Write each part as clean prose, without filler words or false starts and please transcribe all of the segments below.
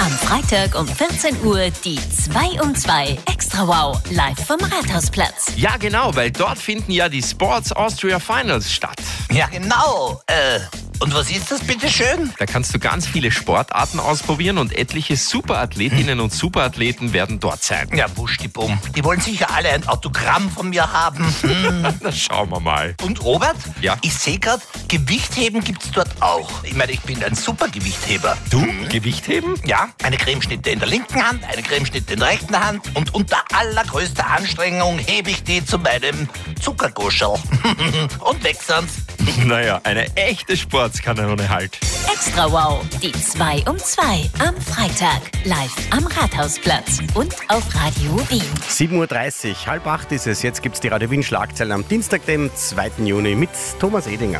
Am Freitag um 14 Uhr die 2 um 2 Extra Wow live vom Rathausplatz. Ja, genau, weil dort finden ja die Sports Austria Finals statt. Ja, genau. Und was ist das, bitteschön? Da kannst du ganz viele Sportarten ausprobieren und etliche Superathletinnen und Superathleten werden dort sein. Ja, wuschdibumm. Die wollen sicher alle ein Autogramm von mir haben. Na, schauen wir mal. Und Robert? Ja? Ich sehe gerade, Gewichtheben gibt's dort auch. Ich meine, ich bin ein Supergewichtheber. Du? Gewichtheben? Ja, eine Cremeschnitte in der linken Hand, eine Cremeschnitte in der rechten Hand und unter allergrößter Anstrengung hebe ich die zu meinem Zuckerguschel. Und weg sind's. Naja, eine echte Sportskanone halt. Extra Wow, die 2 um 2 am Freitag live am Rathausplatz und auf Radio Wien. 7.30 Uhr, 7:30 ist es. Jetzt gibt's die Radio Wien Schlagzeilen am Dienstag, dem 2. Juni mit Thomas Edinger.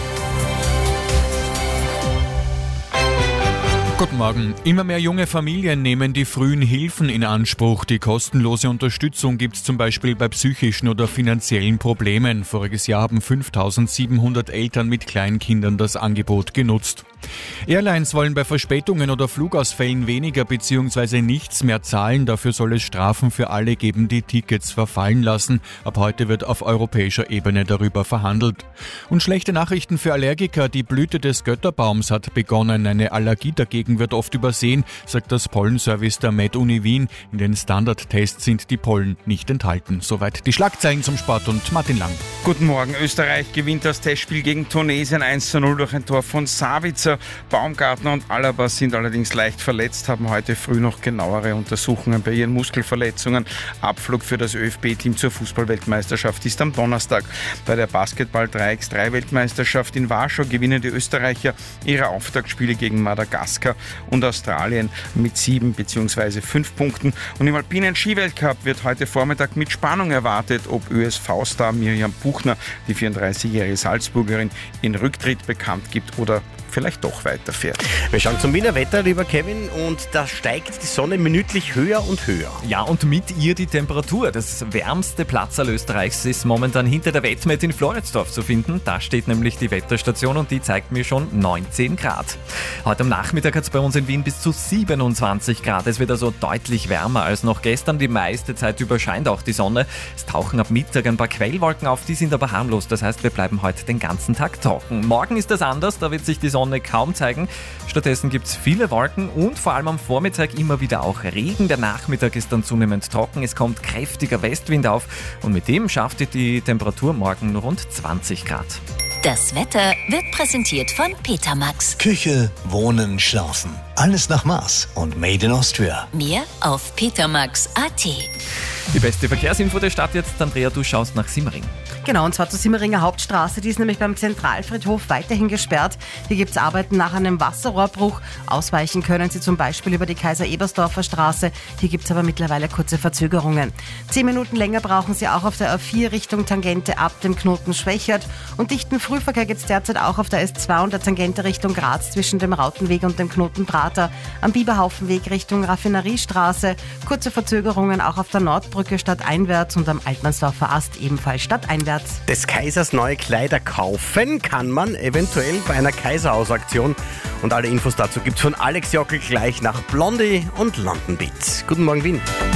Guten Morgen. Immer mehr junge Familien nehmen die frühen Hilfen in Anspruch. Die kostenlose Unterstützung gibt es zum Beispiel bei psychischen oder finanziellen Problemen. Voriges Jahr haben 5.700 Eltern mit Kleinkindern das Angebot genutzt. Airlines wollen bei Verspätungen oder Flugausfällen weniger bzw. nichts mehr zahlen. Dafür soll es Strafen für alle geben, die Tickets verfallen lassen. Ab heute wird auf europäischer Ebene darüber verhandelt. Und schlechte Nachrichten für Allergiker. Die Blüte des Götterbaums hat begonnen. Eine Allergie dagegen wird oft übersehen, sagt das Pollenservice der MedUni Wien. In den Standardtests sind die Pollen nicht enthalten. Soweit die Schlagzeilen zum Sport und Martin Lang. Guten Morgen. Österreich gewinnt das Testspiel gegen Tunesien 1:0 durch ein Tor von Savitzer. Baumgartner und Alaba sind allerdings leicht verletzt, haben heute früh noch genauere Untersuchungen bei ihren Muskelverletzungen. Abflug für das ÖFB-Team zur Fußball-Weltmeisterschaft ist am Donnerstag. Bei der Basketball-3x3-Weltmeisterschaft in Warschau gewinnen die Österreicher ihre Auftaktspiele gegen Madagaskar und Australien mit 7 bzw. 5 Punkten. Und im alpinen Skiweltcup wird heute Vormittag mit Spannung erwartet, ob ÖSV-Star Mirjam Buchner, die 34-jährige Salzburgerin, in Rücktritt bekannt gibt oder vielleicht doch weiterfährt. Wir schauen zum Wiener Wetter, lieber Kevin, und da steigt die Sonne minütlich höher und höher. Ja, und mit ihr die Temperatur. Das wärmste Platzerl Österreichs ist momentan hinter der Wettmet in Floridsdorf zu finden. Da steht nämlich die Wetterstation und die zeigt mir schon 19 Grad. Heute am Nachmittag hat es bei uns in Wien bis zu 27 Grad. Es wird also deutlich wärmer als noch gestern. Die meiste Zeit über scheint auch die Sonne. Es tauchen ab Mittag ein paar Quellwolken auf, die sind aber harmlos. Das heißt, wir bleiben heute den ganzen Tag trocken. Morgen ist das anders, da wird sich die Sonne kaum zeigen. Stattdessen gibt es viele Wolken und vor allem am Vormittag immer wieder auch Regen. Der Nachmittag ist dann zunehmend trocken. Es kommt kräftiger Westwind auf und mit dem schafft die Temperatur morgen nur rund 20 Grad. Das Wetter wird präsentiert von Petermax. Küche, Wohnen, Schlafen. Alles nach Maß und Made in Austria. Mehr auf petermax.at. Die beste Verkehrsinfo der Stadt jetzt. Andrea, du schaust nach Simmering. Genau, und zwar zur Simmeringer Hauptstraße. Die ist nämlich beim Zentralfriedhof weiterhin gesperrt. Hier gibt es Arbeiten nach einem Wasserrohrbruch. Ausweichen können Sie zum Beispiel über die Kaiser-Ebersdorfer Straße. Hier gibt es aber mittlerweile kurze Verzögerungen. 10 Minuten länger brauchen Sie auch auf der A4 Richtung Tangente ab dem Knoten Schwächert. Und dichten Frühverkehr gibt es derzeit auch auf der S2 und der Tangente Richtung Graz zwischen dem Rautenweg und dem Knoten Prater. Am Biberhaufenweg Richtung Raffineriestraße. Kurze Verzögerungen auch auf der Nordbrücke stadteinwärts und am Altmannsdorfer Ast ebenfalls stadteinwärts. Des Kaisers neue Kleider kaufen kann man eventuell bei einer Kaiserhaus-Aktion. Und alle Infos dazu gibt's von Alex Jockel gleich nach Blondie und London Beat. Guten Morgen, Wien.